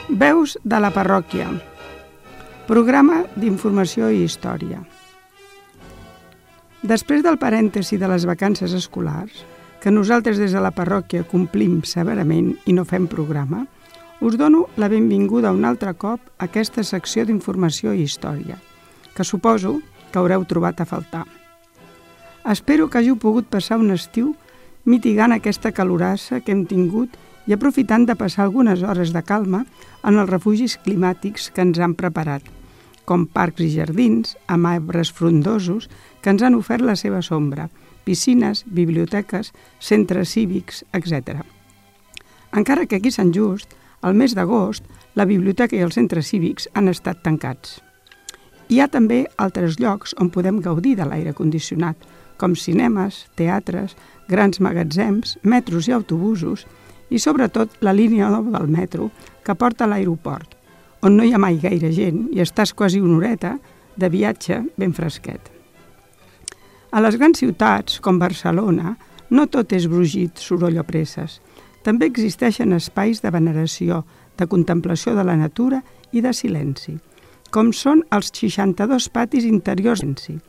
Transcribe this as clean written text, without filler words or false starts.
Veus de la parròquia. Programa d'informació i història. Després del parèntesi de les vacances escolars, que nosaltres des de la parròquia complim severament i no fem programa, us dono la benvinguda un altre cop a aquesta secció d'informació i història, que suposo que haureu trobat a faltar. Espero que hàgiu pogut passar un estiu mitigant aquesta calorassa que hem tingut i aprofitant de passar algunes hores de calma en els refugis climàtics que ens han preparat, com parcs i jardins, amb arbres frondosos que ens han ofert la seva sombra, piscines, biblioteques, centres cívics, etc. Encara que aquí a Sant Just, al mes d'agost, la biblioteca i els centres cívics han estat tancats. Hi ha també altres llocs on podem gaudir de l'aire condicionat, com cinemes, teatres, grans magatzems, metros i autobusos, i sobretot la línia 9 del metro que porta a l'aeroport, on no hi ha mai gaire gent i estàs quasi una horeta de viatge ben fresquet. A les grans ciutats, com Barcelona, no tot és brogit, soroll o presses. També existeixen espais de veneració, de contemplació de la natura i de silenci, com són els 62 patis interiors,